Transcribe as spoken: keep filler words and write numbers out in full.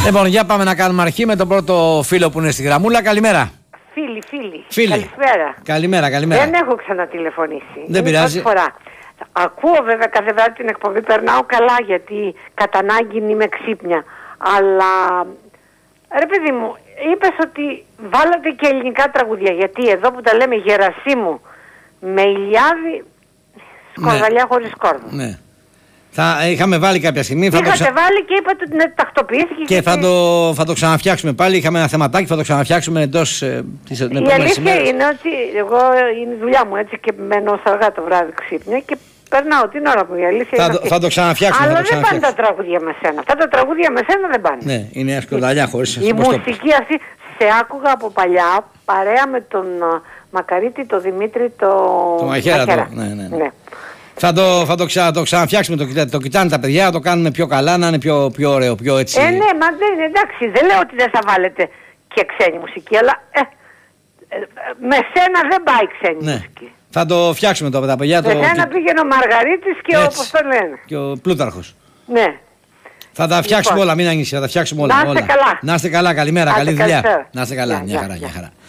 Λοιπόν, για πάμε να κάνουμε αρχή με τον πρώτο φίλο που είναι στη γραμμούλα. Καλημέρα. Φίλοι, φίλοι. Φίλοι. Καλησπέρα. Καλημέρα, καλημέρα. Δεν έχω ξανατηλεφωνήσει. Δεν πειράζει. Πρώτη φορά. Ακούω βέβαια κάθε βράδυ την εκπομπή, περνάω καλά γιατί κατά ανάγκη είμαι ξύπνια. Αλλά ρε παιδί μου, είπες ότι βάλατε και ελληνικά τραγουδία. Γιατί εδώ που τα λέμε Γερασίμου με Ηλιάδη, σκορδαλιά ναι. χωρίς κόρδο. Ναι. Θα είχαμε βάλει κάποια στιγμή. Είχατε ξα... βάλει και είπατε ότι ναι, τακτοποιήθηκε. Και, και θα, το, θα το ξαναφτιάξουμε πάλι. Είχαμε ένα θεματάκι, θα το ξαναφτιάξουμε εντός ε, της επόμενης ημέρας. Η αλήθεια είναι ότι εγώ είναι η δουλειά μου έτσι και μένω αργά το βράδυ ξύπνια και περνάω την ώρα που η αλήθεια θα είναι το, αυτή. Θα το ξαναφτιάξουμε. Αλλά θα το δεν πάνε τα τραγούδια με σένα. Αυτά τα τραγούδια με σένα δεν πάνε. Ναι, είναι μια σκορδαλιά χωρίς. Η μουσική αυτή σε άκουγα από παλιά παρέα με τον Μακαρίτη, τον Δημήτρη, το... Το Μαχαίρα. Το, ναι, ναι, ναι. ναι. Θα το, θα το, ξα, το ξαναφτιάξουμε, το, το κοιτάνε τα παιδιά, το κάνουμε πιο καλά, να είναι πιο, πιο ωραίο, πιο έτσι. Ε, ναι, μα δεν είναι εντάξει, δεν λέω ότι δεν θα βάλετε και ξένη μουσική, αλλά ε, ε, με σένα δεν πάει ξένη ναι. μουσική. Θα το φτιάξουμε το, τα παιδιά. Με σένα το... πήγαινε ο Μαργαρίτης και έτσι. όπως το λένε. Και ο Πλούταρχος. Ναι. Θα τα φτιάξουμε λοιπόν όλα, μην αγγίξετε, θα τα φτιάξουμε όλα. Να είστε όλα. καλά. Να είστε καλά, καλημέρα, Άστε καλή δουλειά. Καλησέρα. Να είστε καλά, Yeah, μια yeah, χαρά, yeah. μια χαρά.